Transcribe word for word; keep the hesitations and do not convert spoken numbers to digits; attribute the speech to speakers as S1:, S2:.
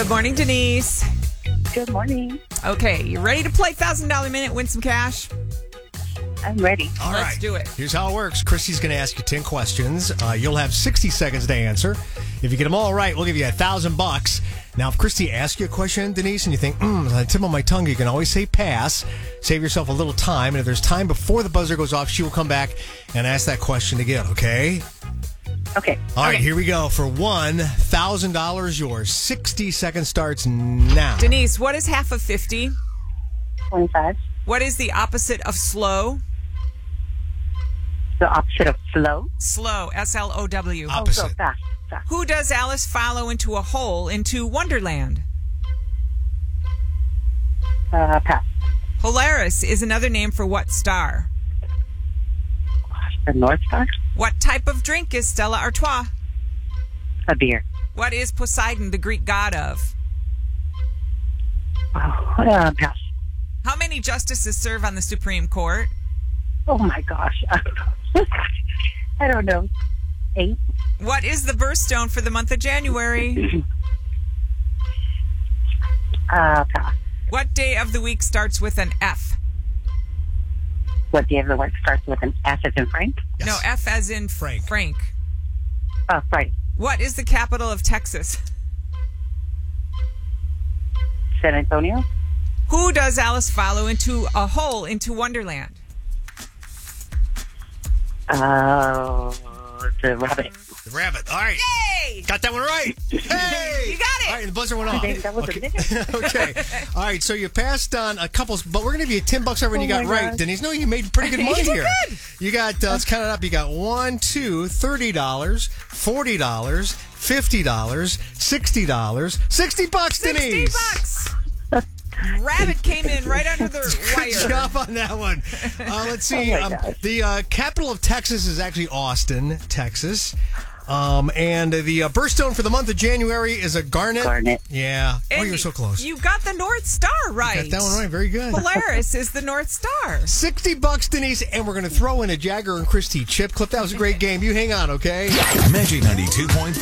S1: Good morning, Denise.
S2: Good morning.
S1: Okay, you ready to play one thousand dollars Minute, win some cash?
S2: I'm ready.
S3: All
S1: Let's
S3: right.
S1: do it.
S3: Here's how it works. Christy's going to ask you ten questions. Uh, you'll have sixty seconds to answer. If you get them all right, we'll give you a thousand bucks. Now, if Christy asks you a question, Denise, and you think, mm, on the tip of my tongue, you can always say pass. Save yourself a little time. And if there's time before the buzzer goes off, she will come back and ask that question again, okay?
S2: Okay.
S3: All right,
S2: okay.
S3: here we go. For one thousand dollars, your sixty seconds starts now.
S1: Denise, what is half of fifty?
S2: twenty-five.
S1: What is the opposite of slow?
S2: The opposite of slow.
S1: Slow, S L O W.
S3: Op-
S2: Oh, so
S3: Opposite.
S2: fast. Fast.
S1: Who does Alice follow into a hole into Wonderland?
S2: Uh, pass.
S1: Polaris is another name for what star?
S2: The North Star.
S1: What type of drink is Stella Artois?
S2: A beer.
S1: What is Poseidon, the Greek god of?
S2: Wow. Uh, pass.
S1: How many justices serve on the Supreme Court?
S2: Oh my gosh. I don't know. Eight.
S1: What is the birthstone for the month of January?
S2: Uh, pass.
S1: What day of the week starts with an F?
S2: What day of the week starts with an F as in Frank?
S3: Yes.
S1: No, F as in
S3: Frank.
S1: Frank.
S2: Uh, Friday.
S1: What is the capital of Texas?
S2: San Antonio.
S1: Who does Alice follow into a hole into Wonderland?
S2: Uh, the rabbit.
S3: The rabbit. All right.
S1: Hey!
S3: Got that one right. Hey!
S1: You got it.
S3: All right, and the buzzer went
S2: I
S3: off.
S2: think that was a
S3: okay.
S2: minute.
S3: Okay. All right, so you passed on a couple, but we're going to give you ten bucks over when
S2: Oh
S3: you got
S2: my
S3: right.
S2: gosh.
S3: Denise, no, you made pretty good money
S1: You did
S3: here.
S1: good.
S3: You got, uh, let's count it up. You got one, two, thirty dollars, forty dollars, fifty dollars, sixty dollars, sixty bucks,
S1: Sixty
S3: Denise.
S1: bucks. Rabbit came in right under the
S3: Good
S1: wire.
S3: job on that one. Uh, let's see.
S2: Oh my
S3: um,
S2: gosh.
S3: the uh, capital of Texas is actually Austin, Texas. Um, and the uh, birthstone for the month of January is a garnet.
S2: Garnet.
S3: Yeah. Oh,
S1: And
S3: you're so close.
S1: You got the North Star right.
S3: Got that one right. Very good.
S1: Polaris is the North Star.
S3: sixty bucks, Denise, and we're going to throw in a Jagger and Christie chip clip. That was a great game. You hang on, okay?
S4: Magic ninety-two point five.